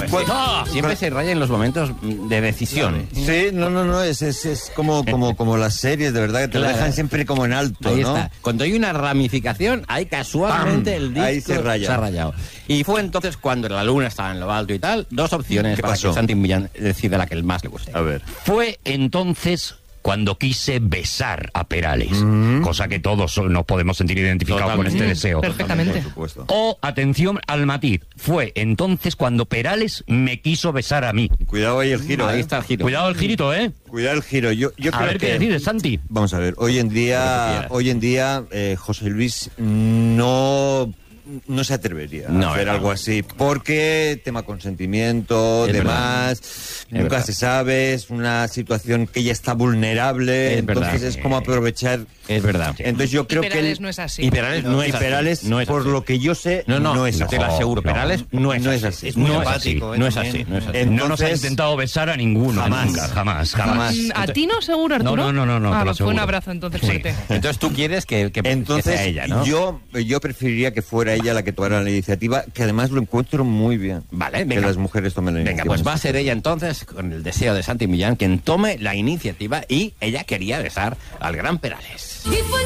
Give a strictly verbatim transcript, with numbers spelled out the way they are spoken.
No, siempre se raya en los momentos de decisión. Sí, no, no, no, es, es, es como, como, como las series, de verdad, que te lo Claro. dejan siempre como en alto, Ahí ¿no? está. Cuando hay una ramificación, ahí casualmente ¡Pam! el disco Ahí se raya. ha rayado. Y fue entonces cuando la luna estaba en lo alto y tal, dos opciones ¿Qué para pasó? que Santi Millán decida la que más le guste. A ver. Fue entonces cuando quise besar a Perales, cosa que todos nos podemos sentir identificados con Totalmente. este deseo. Perfectamente. Por supuesto. O, atención al matiz, fue entonces cuando Perales me quiso besar a mí. Cuidado ahí el giro, Ahí ¿eh? está el giro. Cuidado el girito, ¿eh? Cuidado el giro. Yo, yo A creo ver que... qué decides, Santi. Vamos a ver, hoy en Lo que día, quieras. hoy en día eh, José Luis no, no se atrevería No, a hacer no. algo así, porque tema consentimiento, Es demás, verdad. nunca Es se sabe, es una situación que ya está vulnerable, Es entonces verdad. es como aprovechar. Es verdad. Entonces yo creo y que Perales él- no es así. Y Perales no, y es así. Perales, No es por así. lo que yo sé, No, no, es así. te lo aseguro, no. Perales no es No así. es así. Es muy no empático, es así, ¿eh? no es También. así, no es así. Entonces- No nos ha intentado besar a ninguno, Jamás. nunca, jamás, jamás. Mm, ¿A ti no, seguro, Arturo? No, no, no, no, Ah, te lo fue un aseguro. abrazo entonces Sí. fuerte. Entonces tú quieres que, que, que Entonces, sea ella, ¿no? yo, yo preferiría que fuera ella la que tomara la iniciativa, que además lo encuentro muy bien. Vale, que venga. las mujeres tomen la Venga, iniciativa. pues va a ser ella entonces, con el deseo de Santi Millán, quien tome la iniciativa y ella quería besar al gran Perales. Y fue